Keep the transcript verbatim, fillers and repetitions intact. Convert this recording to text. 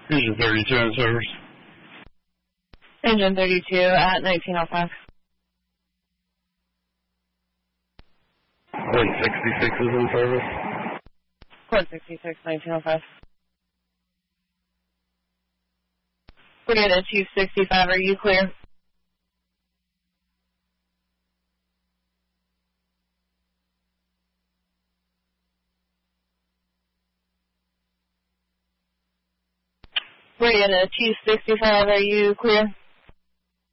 Engine thirty-two in service. Engine thirty-two at nineteen oh five. one sixty-six is in service. one sixty-six, nineteen oh five. We're going to Chief sixty-five. Are you clear? We're going to Chief sixty-five. Are you clear?